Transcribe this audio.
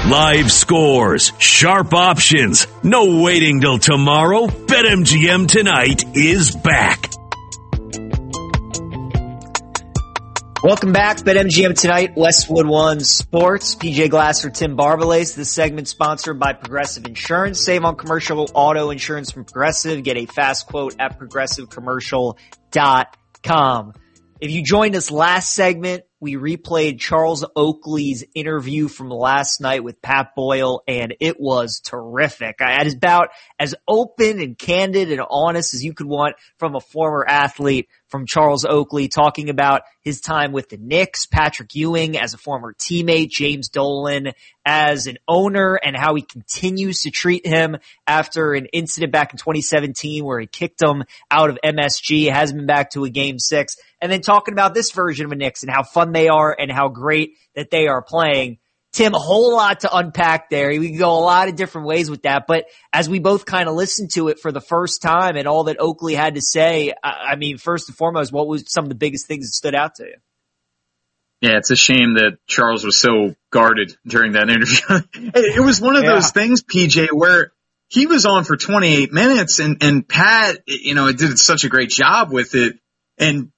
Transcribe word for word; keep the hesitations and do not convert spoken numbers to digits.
Live scores, sharp options, no waiting till tomorrow. BetMGM Tonight is back. Welcome back, BetMGM Tonight, Westwood One Sports. P J Glasser, Tim Barbalace. This segment sponsored by Progressive Insurance. Save on commercial auto insurance from Progressive. Get a fast quote at progressive commercial dot com. If you joined us last segment, we replayed Charles Oakley's interview from last night with Pat Boyle, and it was terrific. I had about as open and candid and honest as you could want from a former athlete, from Charles Oakley, talking about his time with the Knicks, Patrick Ewing as a former teammate, James Dolan as an owner, and how he continues to treat him after an incident back in twenty seventeen where he kicked him out of M S G, hasn't been back to a game six, and then talking about this version of the Knicks and how fun they are and how great that they are playing. Tim, a whole lot to unpack there. We can go a lot of different ways with that, but as we both kind of listened to it for the first time and all that Oakley had to say, I mean, first and foremost, what was some of the biggest things that stood out to you? Yeah, it's a shame that Charles was so guarded during that interview. It was one of yeah. those things, P J, where he was on for twenty-eight minutes and, and Pat, you know, did such a great job with it. And